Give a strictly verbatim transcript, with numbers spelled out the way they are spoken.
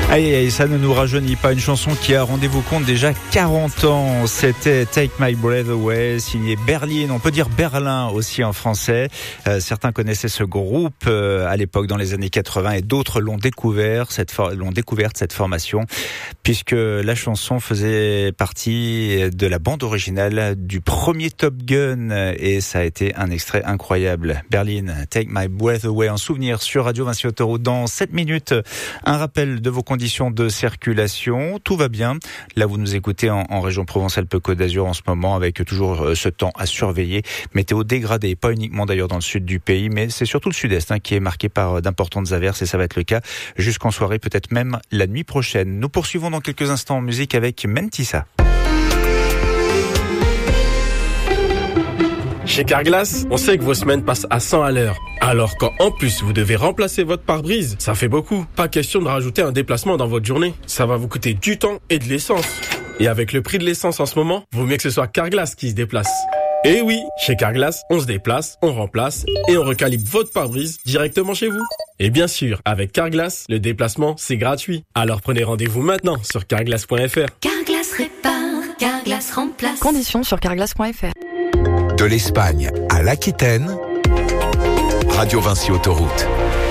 Aïe, aïe, ça ne nous rajeunit pas. Une chanson qui a, rendez-vous compte, déjà quarante ans. C'était Take My Breath Away, signé Berlin. On peut dire Berlin aussi en français. Euh, certains connaissaient ce groupe euh, à l'époque dans les années quatre-vingts et d'autres l'ont découvert, cette for- l'ont découverte cette formation, puisque la chanson faisait partie de la bande originale du premier Top Gun et ça a été un extrait incroyable. Berlin, Take My Breath Away, en souvenir sur Radio Vinci Autoroute. Dans sept minutes, un rappel de vos conditions de circulation. Tout va bien. Là, vous nous écoutez en, en région Provence-Alpes-Côte d'Azur en ce moment, avec toujours euh, ce temps à surveiller. Météo dégradée, pas uniquement d'ailleurs dans le sud du pays, mais c'est surtout le sud-est hein, qui est marqué par euh, d'importantes averses et ça va être le cas jusqu'en soirée, peut-être même la nuit prochaine. Nous poursuivons dans quelques instants en musique avec Mentissa. Chez Carglass, on sait que vos semaines passent à cent à l'heure. Alors quand en plus vous devez remplacer votre pare-brise, ça fait beaucoup. Pas question de rajouter un déplacement dans votre journée. Ça va vous coûter du temps et de l'essence. Et avec le prix de l'essence en ce moment, vaut mieux que ce soit Carglass qui se déplace. Et oui, chez Carglass, on se déplace, on remplace et on recalibre votre pare-brise directement chez vous. Et bien sûr, avec Carglass, le déplacement, c'est gratuit. Alors prenez rendez-vous maintenant sur carglass point f r. Carglass répare, Carglass remplace. Conditions sur carglass point f r. De l'Espagne à l'Aquitaine, Radio Vinci Autoroute.